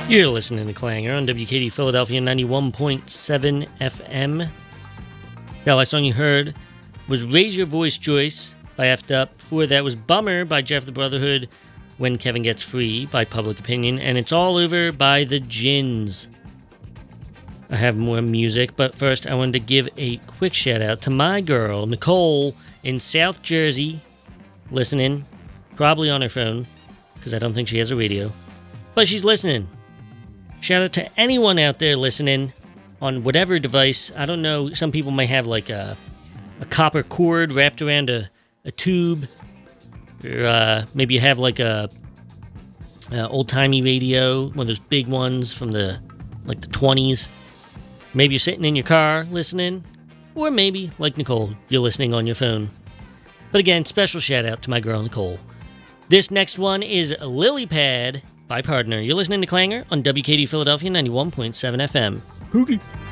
You're listening to Clanger on WKD Philadelphia 91.7 FM. The last song you heard was Raise Your Voice, Joyce by F'd Up. Before that was Bummer by Jeff the Brotherhood, When Kevin Gets Free by Public Opinion, and It's All Over by the Gins. I have more music, but first I wanted to give a quick shout out to my girl, Nicole, in South Jersey, listening, probably on her phone, because I don't think she has a radio, but she's listening. Shout out to anyone out there listening on whatever device. I don't know, some people may have like a copper cord wrapped around a tube, or maybe you have like a old-timey radio, one of those big ones from the 20s. Maybe you're sitting in your car listening, or maybe, like Nicole, you're listening on your phone. But again, special shout out to my girl Nicole. This next one is Lily Pad by Partner. You're listening to Clanger on WKD Philadelphia 91.7 FM. Hoogie.